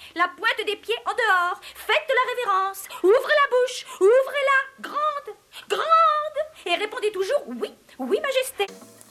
La pointe des pieds en dehors. Faites la révérence. Ouvrez la bouche. Ouvrez-la. Grande. Grande. Et répondez toujours oui, oui, majesté.